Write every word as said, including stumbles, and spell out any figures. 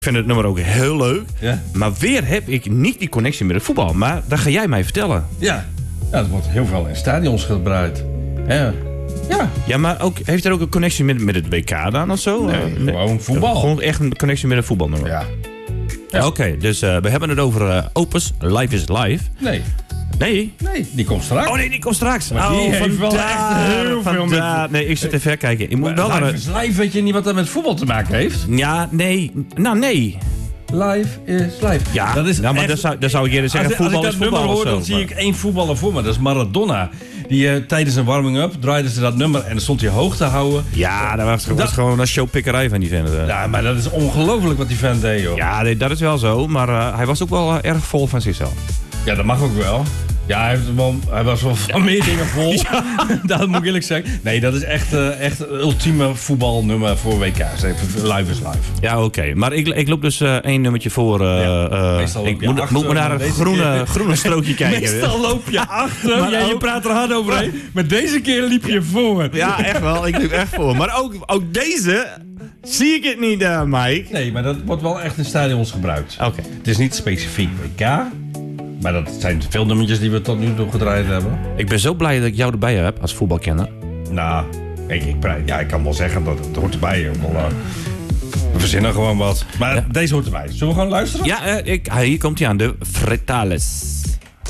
Ik vind het nummer ook heel leuk. Ja. Maar weer heb ik niet die connectie met het voetbal. Maar dat ga jij mij vertellen. Ja, ja dat wordt heel veel in stadions gebruikt. Ja. Ja. Ja, maar ook, heeft er ook een connectie met, met het W K dan of zo? Nee, Uh, gewoon voetbal. Gewoon echt een connectie met een voetbalnummer. Ja. Ja. Oké, okay, dus uh, we hebben het over uh, Opus, Life is Life. Nee. Nee? Nee, die komt straks. Oh nee, die komt straks. Maar die oh, heeft wel echt heel veel met... Nee, ik zit even kijken. Ik moet wel live naar is live, weet je niet wat dat met voetbal te maken heeft? Ja, nee. Nou, nee. Live is live. Ja, dat is nou, maar echt... dan zou, dan zou ik eerder zeggen, als, voetbal als is ik dat voetbal nummer hoor, of dan zo, zie ik één voetballer voor me. Dat is Maradona. Die uh, tijdens een warming-up draaiden ze dat nummer en dan stond hij hoog te houden. Ja, dat was, was dat... gewoon een showpikkerij van die vent. Ja, maar dat is ongelooflijk wat die vent deed, joh. Ja, nee, dat is wel zo. Maar uh, hij was ook wel uh, erg vol van zichzelf. Ja, dat mag ook wel. Ja, hij, heeft wel, hij was wel van meer dingen vol. Ja. Dat moet ik eerlijk zeggen. Nee, dat is echt, uh, echt het ultieme voetbalnummer voor W K's. Live is live. Ja, oké. Okay. Maar ik, ik loop dus uh, één nummertje voor. Uh, ja, uh, ik moet, achter, moet maar naar een groene, groene strookje kijken. Meestal loop je achter. Ja, je praat er hard overheen. Maar deze keer liep je voor. Ja, echt wel. Ik liep echt voor. Maar ook, ook deze zie ik het niet, uh, Mike. Nee, maar dat wordt wel echt in stadions gebruikt. Oké. Okay. Het is niet specifiek W K. Maar dat zijn veel nummertjes die we tot nu toe gedraaid hebben. Ik ben zo blij dat ik jou erbij heb als voetbalkenner. Nou, kijk, ik, ja, ik kan wel zeggen dat het hoort erbij. Uh, we verzinnen gewoon wat. Maar ja. Deze hoort erbij. Zullen we gewoon luisteren? Ja, uh, ik, hier komt hij aan. De Fretales.